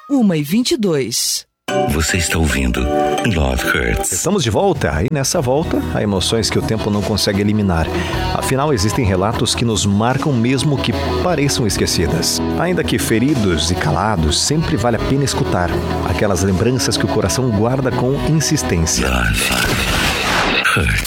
1h22. Você está ouvindo Love Hurts. Estamos de volta e nessa volta há emoções que o tempo não consegue eliminar. Afinal, existem relatos que nos marcam mesmo que pareçam esquecidas. Ainda que feridos e calados, sempre vale a pena escutar aquelas lembranças que o coração guarda com insistência. Love Hurts.